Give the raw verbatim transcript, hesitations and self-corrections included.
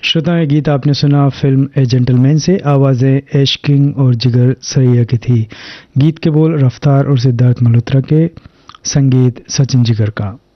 श्रोताओं, ये गीत आपने सुना फिल्म ए जेंटलमैन से। आवाज़ें ऐश किंग और जिगर सरैया की थी। गीत के बोल रफ्तार और सिद्धार्थ मल्होत्रा के, संगीत सचिन जिगर का।